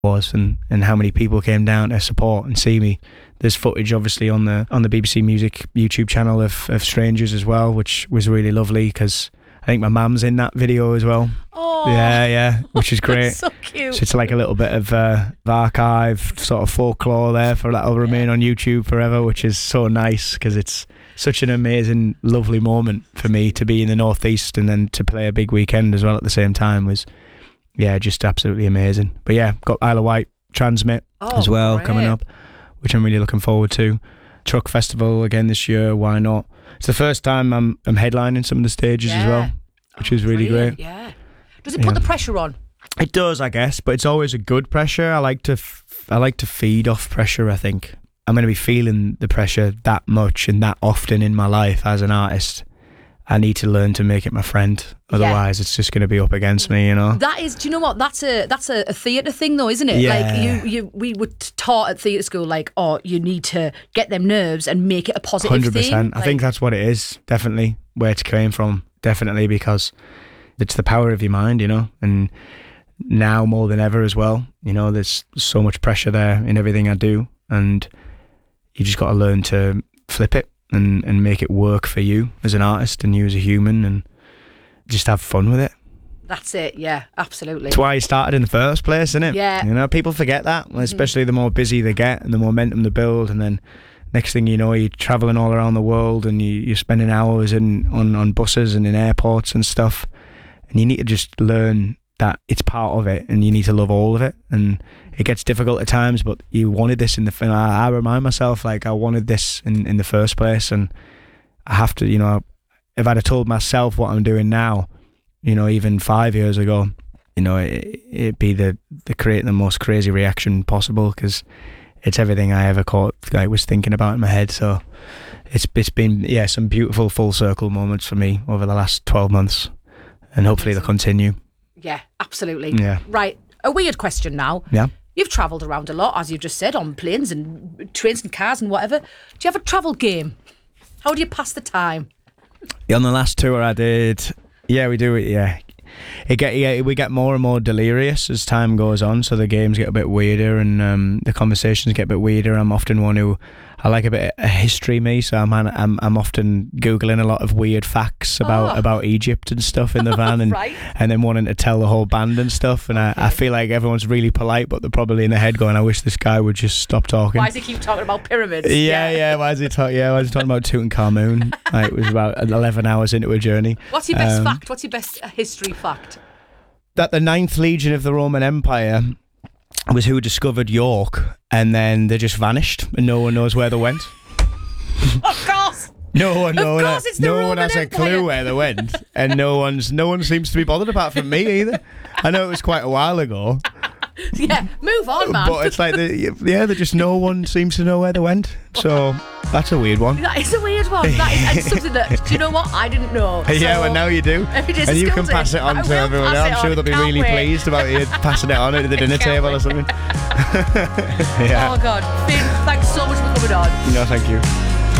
was and how many people came down to support and see me. There's footage obviously on the BBC Music YouTube channel of Strangers as well, which was really lovely because I think my mum's in that video as well. Oh, yeah, which is great. so cute. So it's like a little bit of archive sort of folklore there for that'll remain on YouTube forever, which is so nice because it's such an amazing, lovely moment for me to be in the Northeast and then to play a big weekend as well at the same time was, just absolutely amazing. But yeah, got Isle of Wight Transmit as well coming up, which I'm really looking forward to. Truck Festival again this year, why not? It's the first time I'm headlining some of the stages as well, which is really great. Yeah. Does it put the pressure on? It does, I guess, but it's always a good pressure. I like to feed off pressure, I think. I'm going to be feeling the pressure that much and that often in my life as an artist. I need to learn to make it my friend. Otherwise, it's just going to be up against me, you know. That is, do you know what? That's a theatre thing, though, isn't it? Yeah. Like we were taught at theatre school, like, you need to get them nerves and make it a positive 100%. thing. I think that's what it is. Definitely where it came from. Definitely because it's the power of your mind, you know. And now more than ever as well, you know, there's so much pressure there in everything I do, and you just got to learn to flip it. And make it work for you as an artist and you as a human and just have fun with it. That's it, yeah, absolutely. That's why you started in the first place, isn't it? Yeah. You know, people forget that, especially the more busy they get and the momentum they build, and then next thing you know, you're travelling all around the world and you're spending hours on buses and in airports and stuff, and you need to just learn that it's part of it and you need to love all of it. And it gets difficult at times, but you wanted this in the film. I remind myself, like, I wanted this in the first place, and I have to, you know, if I'd have told myself what I'm doing now, you know, even 5 years ago, you know, it'd be the creating the most crazy reaction possible, because it's everything I ever was thinking about in my head. So it's been some beautiful full circle moments for me over the last 12 months, and hopefully they'll continue. Yeah, absolutely. Yeah. Right, a weird question now. Yeah. You've travelled around a lot, as you've just said, on planes and trains and cars and whatever. Do you have a travel game? How do you pass the time? On the last tour I did, we do it, we get more and more delirious as time goes on, so the games get a bit weirder and the conversations get a bit weirder. I'm often one who, I like a bit of history, so I'm often Googling a lot of weird facts about Egypt and stuff in the van, and Right. and then wanting to tell the whole band and stuff, and I feel like everyone's really polite, but they're probably in their head going, I wish this guy would just stop talking. Why does he keep talking about pyramids? Yeah. Why is he talking about Tutankhamun? It was about 11 hours into a journey. What's your best fact? What's your best history fact? That the 9th Legion of the Roman Empire was who discovered York, and then they just vanished and no one knows where they went. Of course. No one knows. Of course, it's the No Roman one has a Empire. clue where they went, and no one seems to be bothered apart from me either. I know it was quite a while ago, Yeah, move on, man. but it's like no one seems to know where they went. So that's a weird one. That is a weird one. That is something that, do you know what? I didn't know. Yeah, So, well, now you do. It is And a you skill can pass to- it on I to will everyone pass else. it I'm sure on. they'll be Can't really wait. pleased about you passing it on at the dinner Can't table or wait. something. Yeah. Oh, God. Finn, thanks so much for coming on. No, thank you.